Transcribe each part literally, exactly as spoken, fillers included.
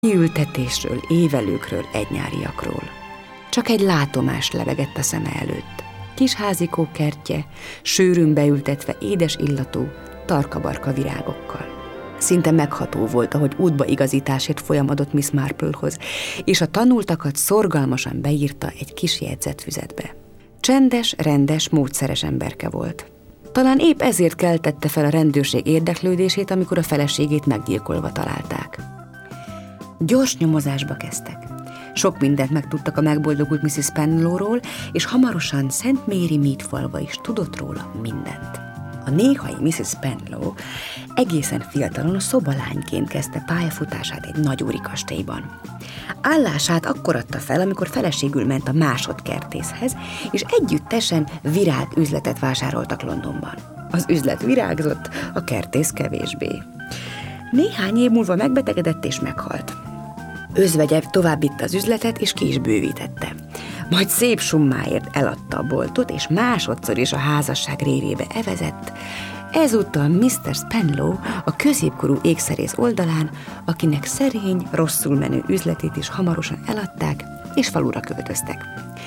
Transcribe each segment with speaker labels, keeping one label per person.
Speaker 1: Kiültetésről, évelőkről, egynyáriakról. Csak egy látomás lebegett a szeme előtt. Kis házikó kertje, sűrűn beültetve édes illatú, tarkabarka virágokkal. Szinte megható volt, ahogy útbaigazításért folyamodott Miss Marplehoz, és a tanultakat szorgalmasan beírta egy kis jegyzetfüzetbe. Csendes, rendes, módszeres emberke volt. Talán épp ezért keltette fel a rendőrség érdeklődését, amikor a feleségét meggyilkolva találták. Gyors nyomozásba kezdtek. Sok mindent megtudtak a megboldogult missziz Spenlowról, és hamarosan Szent Mary Mead falva is tudott róla mindent. A néhai missziz Spenlow egészen fiatalon a szobalányként kezdte pályafutását egy nagyúri kastélyban. Állását akkor adta fel, amikor feleségül ment a másodkertészhez, és együttesen virágüzletet vásároltak Londonban. Az üzlet virágzott, a kertész kevésbé. Néhány év múlva megbetegedett és meghalt. Özvegye továbbitta az üzletet, és ki is bővítette. Majd szép summáért eladta a boltot, és másodszor is a házasság révébe evezett, ezúttal miszter Spenlow a középkorú ékszerész oldalán, akinek szerény, rosszul menő üzletét is hamarosan eladták, és falura költöztek.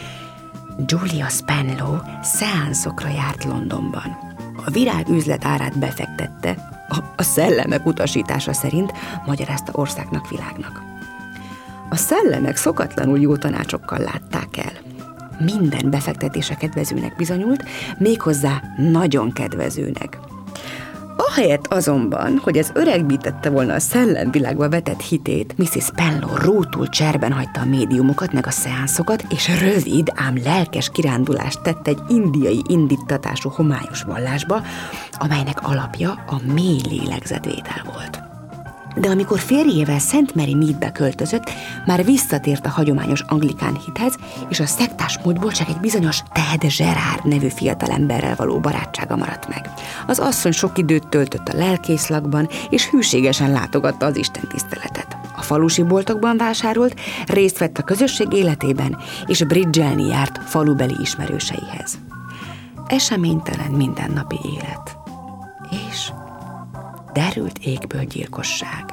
Speaker 1: Julia Spenlow szeánszokra járt Londonban. A virágüzlet árát befektette, a, a szellemek utasítása szerint, magyarázta országnak, világnak. A szellemek szokatlanul jó tanácsokkal látták el. Minden befektetése kedvezőnek bizonyult, méghozzá nagyon kedvezőnek. Ahelyett azonban, hogy ez öregbítette volna a szellemvilágba vetett hitét, missziz Spenlow rótul cserben hagyta a médiumokat meg a szeánszokat, és rövid, ám lelkes kirándulást tett egy indiai indítatású homályos vallásba, amelynek alapja a mély lélegzetvétel volt. De amikor férjével Szent Mary Meadbe költözött, már visszatért a hagyományos anglikán hithez, és a szektás múltból csak egy bizonyos Ted Gerard nevű fiatalemberrel való barátsága maradt meg. Az asszony sok időt töltött a lelkészlakban, és hűségesen látogatta az istentiszteletet. A falusi boltokban vásárolt, részt vett a közösség életében, és bridgelni járt falubeli ismerőseihez. Eseménytelen mindennapi élet. És derült égből gyilkosság.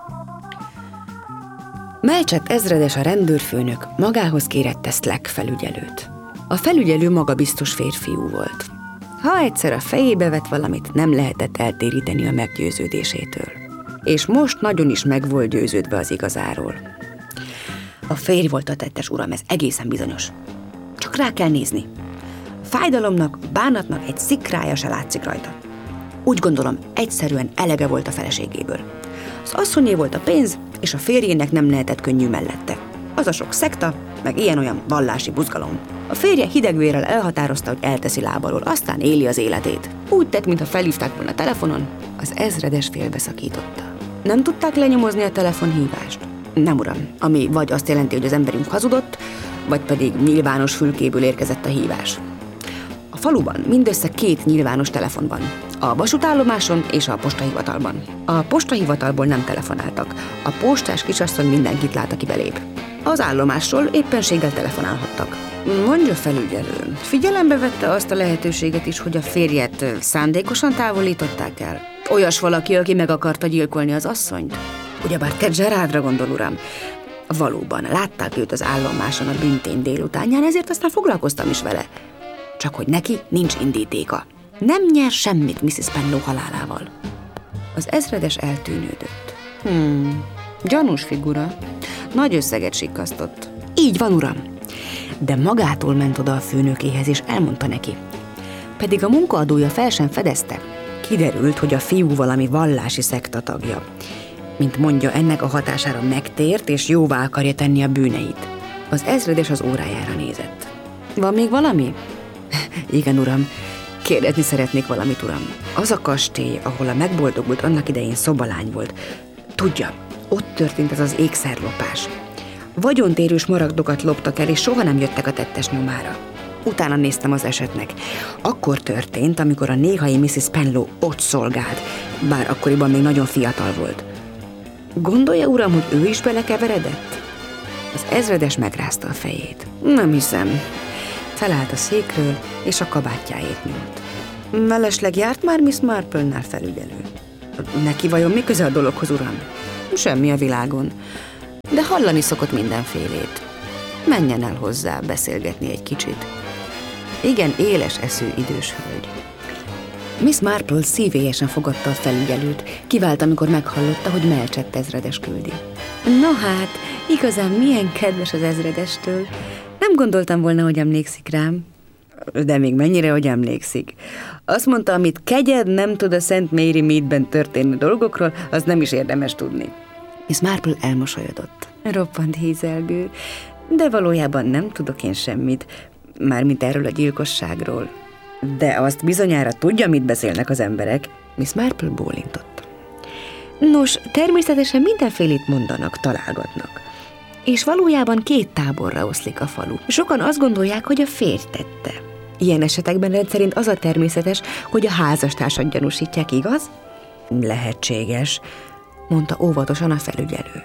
Speaker 1: Melchett ezredes, a rendőrfőnök magához kérette Slack felügyelőt. A felügyelő magabiztos férfiú volt. Ha egyszer a fejébe vett valamit, nem lehetett eltéríteni a meggyőződésétől. És most nagyon is meg volt győződve az igazáról. A férj volt a tettes, uram, ez egészen bizonyos. Csak rá kell nézni. Fájdalomnak, bánatnak egy szikrája se látszik rajta. Úgy gondolom, egyszerűen elege volt a feleségéből. Az asszonyé volt a pénz, és a férjének nem lehetett könnyű mellette. Az a sok szekta, meg ilyen-olyan vallási buzgalom. A férje hidegvérrel elhatározta, hogy elteszi lábalól, aztán éli az életét. Úgy tett, mintha felhívták volna telefonon, az ezredes félbeszakította. Nem tudták lenyomozni a telefonhívást? Nem, uram, ami vagy azt jelenti, hogy az emberünk hazudott, vagy pedig nyilvános fülkéből érkezett a hívás. A faluban mindössze két nyilvános telefon van. A vasútállomáson és a postahivatalban. A postahivatalból nem telefonáltak. A postás kisasszony mindenkit lát, aki belép. Az állomásról éppenséggel telefonálhattak. Mondja, felügyelő, figyelembe vette azt a lehetőséget is, hogy a férjet szándékosan távolították el? Olyas valaki, aki meg akarta gyilkolni az asszonyt? Ugyebár Ted Gerardra gondol, uram. Valóban, látták őt az állomáson a büntény délutánján, ezért aztán foglalkoztam is vele. Csak hogy neki nincs indítéka. Nem nyer semmit missziz Spenlow halálával. Az ezredes eltűnődött. Hmm, gyanús figura. Nagy összeget sikkasztott. Így van, uram. De magától ment oda a főnökéhez, és elmondta neki. Pedig a munkaadója fel sem fedezte. Kiderült, hogy a fiú valami vallási szekta tagja. Mint mondja, ennek a hatására megtért, és jóvá akarja tenni a bűneit. Az ezredes az órájára nézett. Van még valami? Igen, uram. Kérdezni szeretnék valamit, uram. Az a kastély, ahol a megboldogult annak idején szobalány volt. Tudja, ott történt ez az ékszerlopás. Vagyontérő smaragdokat loptak el, és soha nem jöttek a tettes nyomára. Utána néztem az esetnek. Akkor történt, amikor a néhai missziz Spenlow ott szolgált, bár akkoriban még nagyon fiatal volt. Gondolja, uram, hogy ő is belekeveredett? Az ezredes megrázta a fejét. Nem hiszem. Felállt a székről, és a kabátjáét nyúlt. Mellesleg járt már Miss Marple-nál, felügyelő. Neki vajon mi köze a dologhoz, uram? Semmi a világon. de hallani szokott mindenfélét. Menjen el hozzá beszélgetni egy kicsit. Igen, éles eszű idős hölgy. Miss Marple szívélyesen fogadta a felügyelőt, kivált, amikor meghallotta, hogy Melchett ezredes küldi. No hát, igazán milyen kedves az ezredestől. Nem gondoltam volna, hogy emlékszik rám. De még mennyire, hogy emlékszik. Azt mondta, amit kegyed nem tud a Szent Mary Meadben történő dolgokról, az nem is érdemes tudni. Miss Marple elmosolyodott. Roppant hízelgő, de valójában nem tudok én semmit, mármint erről a gyilkosságról. De azt bizonyára tudja, mit beszélnek az emberek. Miss Marple bólintott. Nos, természetesen mindenfélét mondanak, találgatnak. És valójában két táborra oszlik a falu. Sokan azt gondolják, hogy a férj tette. Ilyen esetekben rendszerint az a természetes, hogy a házastársat gyanúsítják, igaz? Lehetséges, mondta óvatosan a felügyelő.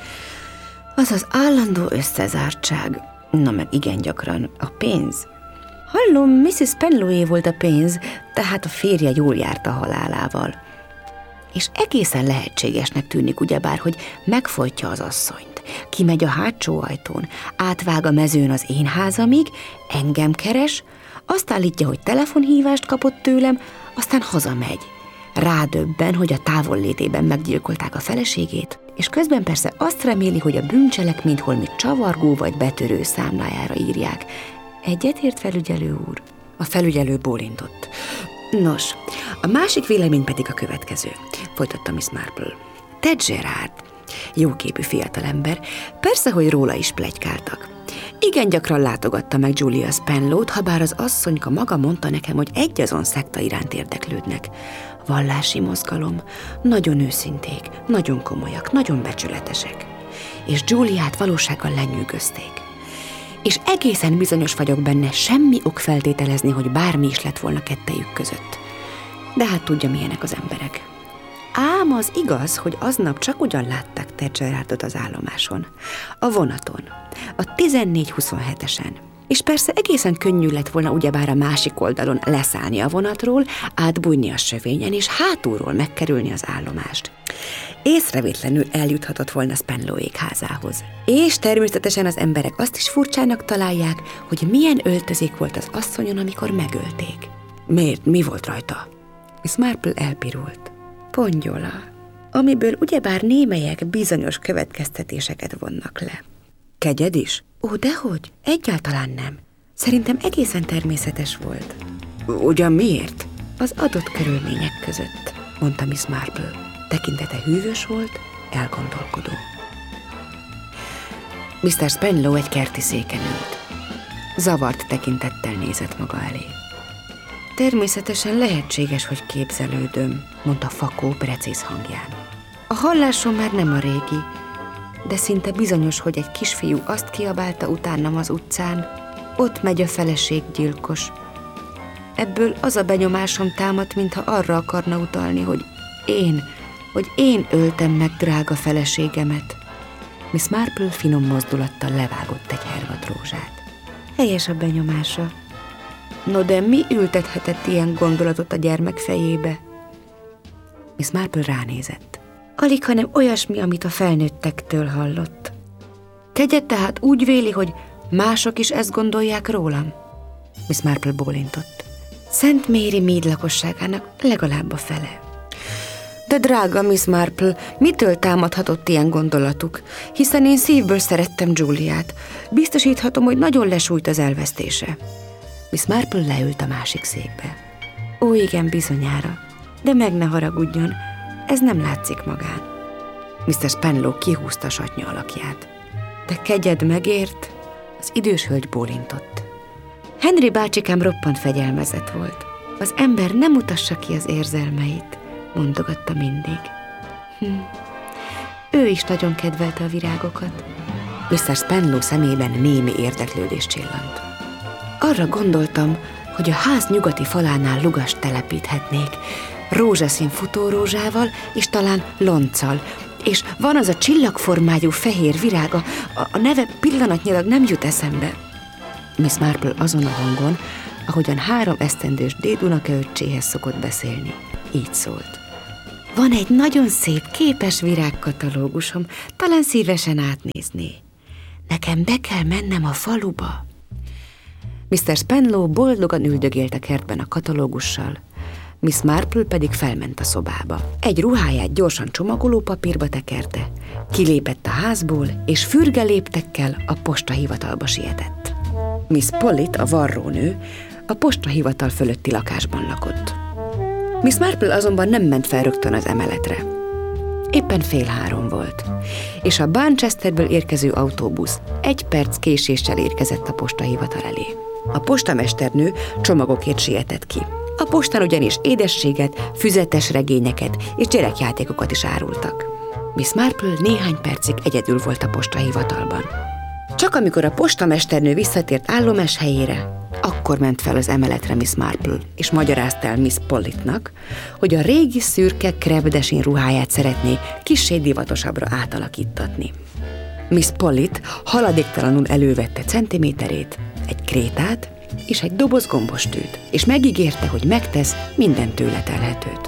Speaker 1: Az az állandó összezártság. Na meg igen gyakran a pénz. Hallom, missziz Spenlow-é volt a pénz, tehát a férje jól járt a halálával. És egészen lehetségesnek tűnik ugyebár, hogy megfojtja az asszonyt. Kimegy a hátsó ajtón, átvág a mezőn az én házamig, engem keres, azt állítja, hogy telefonhívást kapott tőlem, aztán hazamegy. Rádöbben, hogy a távollétében meggyilkolták a feleségét, és közben persze azt reméli, hogy a bűncselekményt holmi csavargó vagy betörő számlájára írják. Egyetért, felügyelő úr? A felügyelő bólintott. Nos, a másik vélemény pedig a következő, folytatta Miss Marple. Ted Gerard, jóképű fiatalember, persze, hogy róla is pletykáltak. Igen gyakran látogatta meg Julia Spenlow-t, habár az asszonyka maga mondta nekem, hogy egyazon szekta iránt érdeklődnek. Vallási mozgalom, nagyon őszinték, nagyon komolyak, nagyon becsületesek. És Juliát valósággal lenyűgözték. És egészen bizonyos vagyok benne, semmi ok feltételezni, hogy bármi is lett volna kettejük között. De hát tudja, milyenek az emberek. Ám az igaz, hogy aznap csak ugyan látták Ted Gerardot az állomáson, a vonaton, a tizennégy huszonhetesen. És persze egészen könnyű lett volna ugyebár a másik oldalon leszállni a vonatról, átbújni a sövényen és hátulról megkerülni az állomást. Észrevétlenül eljuthatott volna Spenlow-ék házához. És természetesen az emberek azt is furcsának találják, hogy milyen öltözék volt az asszonyon, amikor megölték. Miért? Mi volt rajta? Miss Marple elpirult. Pongyola, amiből ugyebár némelyek bizonyos következtetéseket vonnak le. Kegyed is? Ó, dehogy, egyáltalán nem. Szerintem egészen természetes volt. Ugyan miért? Az adott körülmények között, mondta Miss Marple. Tekintete hűvös volt, elgondolkodó. miszter Spenlow egy kerti széken ült. Zavart tekintettel nézett maga elé. Természetesen lehetséges, hogy képzelődöm, mondta fakó, precíz hangján. A hallásom már nem a régi, de szinte bizonyos, hogy egy kisfiú azt kiabálta utánam az utcán, ott megy a feleséggyilkos. Ebből az a benyomásom támadt, mintha arra akarna utalni, hogy én, hogy én öltem meg drága feleségemet. Miss Marple finom mozdulattal levágott egy hervad rózsát. Helyes a benyomása. No de mi ültethetett ilyen gondolatot a gyermek fejébe? Miss Marple ránézett. Alig, hanem olyasmi, amit a felnőttektől hallott. Kegyed tehát úgy véli, hogy mások is ezt gondolják rólam? Miss Marple bólintott. Szent Mary Mead lakosságának legalább a fele. De drága Miss Marple, mitől támadhatott ilyen gondolatuk? Hiszen én szívből szerettem Juliát. Biztosíthatom, hogy nagyon lesújt az elvesztése. Miss Marple leült a másik székbe. Ó, igen, bizonyára. De meg ne haragudjon, ez nem látszik magán. miszter Spenlow kihúzta satnya alakját. De kegyed megért? Az idős hölgy bólintott. Henry bácsikám roppant fegyelmezett volt. Az ember nem mutassa ki az érzelmeit, mondogatta mindig. Hm. Ő is nagyon kedvelte a virágokat. miszter Spenlow szemében némi érdeklődés csillant. Arra gondoltam, hogy a ház nyugati falánál lugast telepíthetnék, rózsaszín futórózsával és talán lonccal, és van az a csillagformájú fehér virága, a, a neve pillanatnyilag nem jut eszembe. Miss Marple azon a hangon, ahogyan három esztendős dédunokaöccséhez szokott beszélni, így szólt. Van egy nagyon szép képes virágkatalógusom, talán szívesen átnézné. Nekem be kell mennem a faluba. miszter Spenlow boldogan üldögélt a kertben a katalógussal, Miss Marple pedig felment a szobába. Egy ruháját gyorsan csomagolópapírba tekerte, kilépett a házból, és fürge léptekkel a postahivatalba sietett. Miss Pollit, a varrónő, a postahivatal fölötti lakásban lakott. Miss Marple azonban nem ment fel rögtön az emeletre. Éppen fél három volt, és a Barnchesterből érkező autóbusz egy perc késéssel érkezett a postahivatal elé. A postamesternő csomagokért sietett ki. A postán ugyanis édességet, füzetes regényeket és gyerekjátékokat is árultak. Miss Marple néhány percig egyedül volt a postahivatalban. Csak amikor a postamesternő visszatért állomás helyére, akkor ment fel az emeletre Miss Marple, és magyarázta el Miss Pollitnak, hogy a régi szürke krepdesin ruháját szeretné kissé divatosabbra átalakítatni. Miss Pollit haladéktalanul elővette centiméterét, egy krétát és egy doboz gombostűt, és megígérte, hogy megtesz minden tőle telhetőt.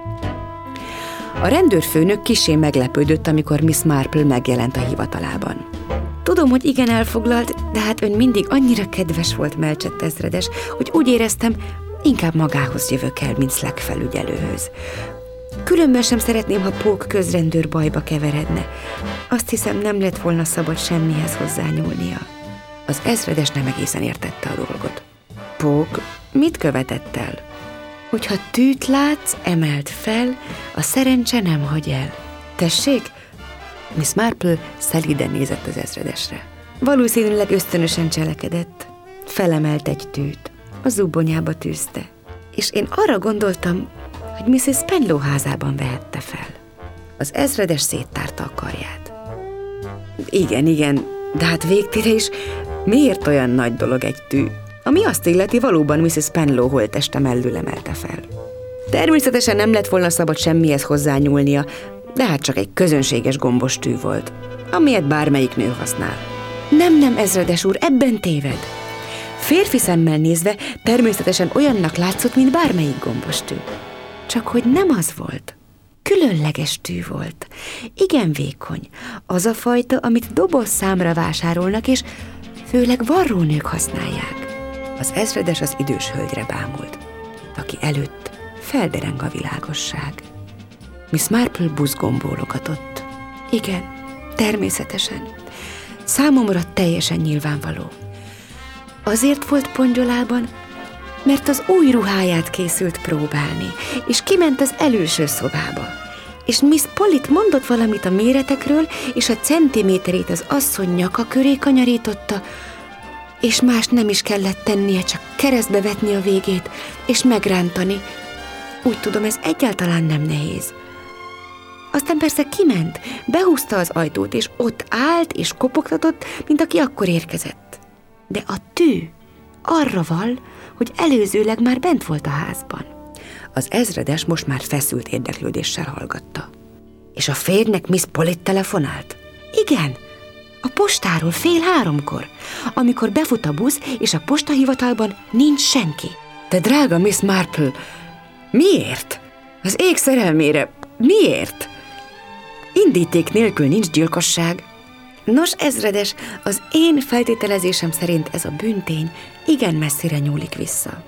Speaker 1: A rendőrfőnök kissé meglepődött, amikor Miss Marple megjelent a hivatalában. Tudom, hogy igen elfoglalt, de hát ön mindig annyira kedves volt, Melchett ezredes, hogy úgy éreztem, inkább magához jövök el, mint Slack felügyelőhöz. Különben sem szeretném, ha Pók közrendőr bajba keveredne. Azt hiszem, nem lett volna szabad semmihez hozzányúlnia. Az ezredes nem egészen értette a dolgot. Pók mit követett el? Hogyha tűt látsz, emeld fel, a szerencse nem hagy el. Tessék? Miss Marple szelíden nézett az ezredesre. Valószínűleg ösztönösen cselekedett. Felemelt egy tűt, a zubonyába tűzte, és én arra gondoltam, hogy missziz Spenlow házában vehette fel. Az ezredes széttárta a karját. Igen, igen, de hát végtére is miért olyan nagy dolog egy tű? Ami azt illeti, valóban missziz Spenlow holtteste mellől emelte fel. Természetesen nem lett volna szabad semmihez hozzányúlnia, de hát csak egy közönséges gombos tű volt, amilyet bármelyik nő használ. Nem, nem, ezredes úr, ebben téved. Férfi szemmel nézve természetesen olyannak látszott, mint bármelyik gombos tű. Csak hogy nem az volt. Különleges tű volt. Igen vékony. Az a fajta, amit doboz számra vásárolnak, és főleg varrónők használják. Az ezredes az idős hölgyre bámult, aki előtt feldereng a világosság. Miss Marple buzgón bólogatott. Igen, természetesen. Számomra teljesen nyilvánvaló. Azért volt pongyolában, mert az új ruháját készült próbálni, és kiment az előső szobába. És Miss Pollit mondott valamit a méretekről, és a centiméterét az asszony nyaka köré kanyarította, és más nem is kellett tennie, csak keresztbe vetni a végét, és megrántani. Úgy tudom, ez egyáltalán nem nehéz. Aztán persze kiment, behúzta az ajtót, és ott állt és kopogtatott, mint aki akkor érkezett. De a tű arra val, hogy előzőleg már bent volt a házban. Az ezredes most már feszült érdeklődéssel hallgatta. És a férjnek Miss Pollit telefonált? Igen, a postáról fél háromkor, amikor befut a busz, és a postahivatalban nincs senki. De drága Miss Marple, miért? Az ég szerelmére, miért? Indíték nélkül nincs gyilkosság. Nos, ezredes, az én feltételezésem szerint ez a bűntény igen messzire nyúlik vissza.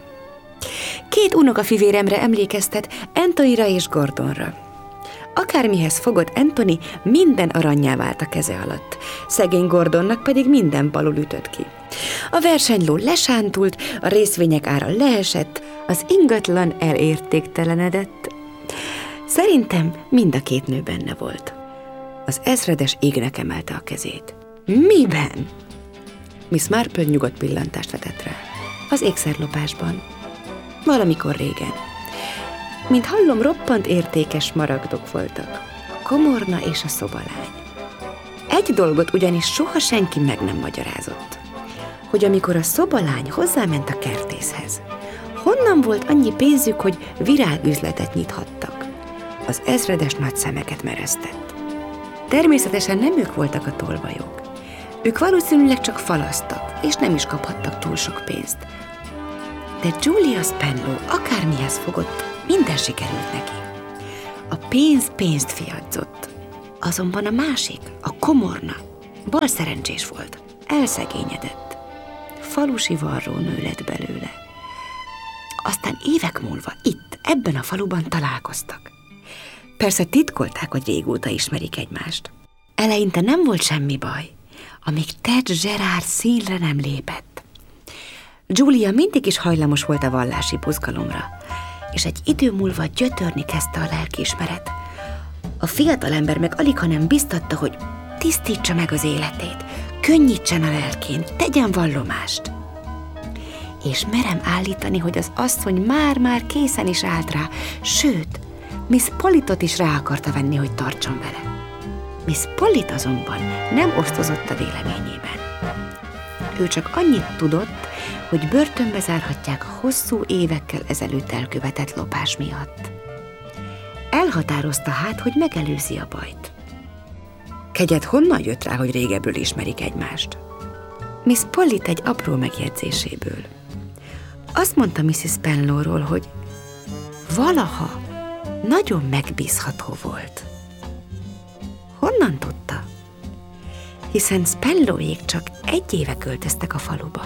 Speaker 1: Két unokafivéremre emlékeztet, Anthonyra és Gordonra. Akármihez fogott Anthony, minden aranyjá vált a keze alatt, szegény Gordonnak pedig minden balul ütött ki. A versenyló lesántult, a részvények ára leesett, az ingatlan elértéktelenedett. Szerintem mind a két nő benne volt. Az ezredes égnek emelte a kezét. Miben? Miss Marple nyugodt pillantást vetett rá. Az ékszerlopásban. Valamikor régen. Mint hallom, roppant értékes smaragdok voltak. A komorna és a szobalány. Egy dolgot ugyanis soha senki meg nem magyarázott. Hogy amikor a szobalány hozzáment a kertészhez, honnan volt annyi pénzük, hogy virágüzletet nyithattak? Az ezredes nagy szemeket meresztett. Természetesen nem ők voltak a tolvajok. Ők valószínűleg csak falasztak, és nem is kaphattak túl sok pénzt. De Julia Spenlow akármihez fogott, minden sikerült neki. A pénz pénzt fiadzott. Azonban a másik, a komorna, bal szerencsés volt. Elszegényedett. Falusi varrónő lett belőle. Aztán évek múlva itt, ebben a faluban találkoztak. Persze titkolták, hogy régóta ismerik egymást. Eleinte nem volt semmi baj, amíg Ted Gerard színre nem lépett. Julia mindig is hajlamos volt a vallási buzgalomra, és egy idő múlva gyötörni kezdte a lelkiismeret. A fiatalember meg alighanem biztatta, hogy tisztítsa meg az életét, könnyítsen a lelkén, tegyen vallomást. És merem állítani, hogy az asszony már-már készen is állt rá, sőt, Miss Politot is rá akarta venni, hogy tartson vele. Miss Polit azonban nem osztozott a véleményében. Ő csak annyit tudott, hogy börtönbe zárhatják a hosszú évekkel ezelőtt elkövetett lopás miatt. Elhatározta hát, hogy megelőzi a bajt. Kegyed honnan jött rá, hogy régebből ismerik egymást? Miss Polit egy apró megjegyzéséből. Azt mondta missus Spenlowról, hogy valaha nagyon megbízható volt. Honnan tudta? Hiszen Spenlowék csak egy éve költöztek a faluba.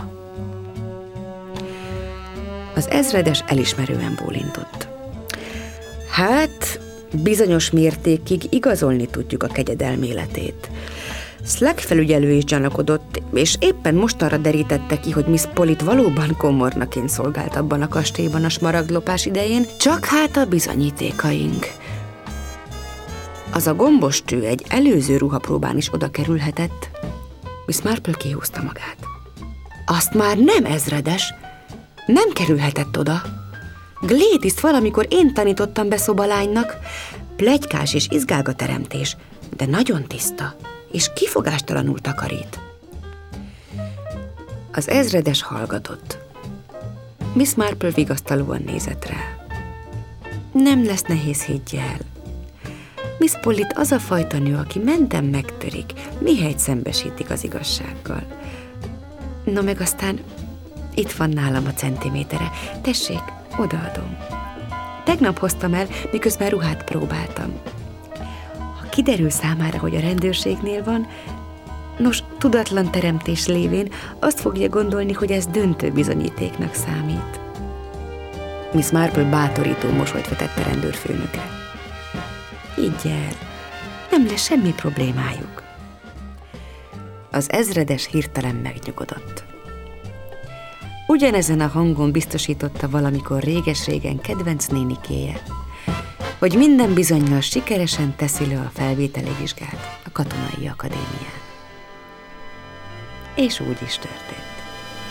Speaker 1: Az ezredes elismerően bólintott. Hát, bizonyos mértékig igazolni tudjuk a kegyed elméletét. Slack felügyelő is gyanakodott, és éppen mostanra derítette ki, hogy Miss Polit valóban komornaként szolgált abban a kastélyban a smaragdlopás idején, csak hát a bizonyítékaink. Az a gombostű egy előző ruhapróbán is oda kerülhetett. Miss Marple kihúzta magát. Azt már nem, ezredes, nem kerülhetett oda. Gladys-t valamikor én tanítottam be szobalánynak, pletykás és izgága teremtés, de nagyon tiszta, és kifogástalanul takarít. Az ezredes hallgatott. Miss Marple vigasztalóan nézett rá. Nem lesz nehéz, higgy el. Miss Polit az a fajta nő, aki mentem megtörik, mihelyt szembesítik az igazsággal. Na meg aztán itt van nálam a centimétere. Tessék, odaadom. Tegnap hoztam el, miközben ruhát próbáltam. Ha kiderül számára, hogy a rendőrségnél van, nos, tudatlan teremtés lévén azt fogja gondolni, hogy ez döntő bizonyítéknak számít. Miss Marple bátorító mosolyt vetett a rendőrfőnökre. Higgy el, nem lesz semmi problémájuk. Az ezredes hirtelen megnyugodott. Ugyanezen a hangon biztosította valamikor réges-régen kedvenc nénikéje, hogy minden bizonnyal sikeresen teszi le a felvételi vizsgát a katonai akadémián. És úgy is történt.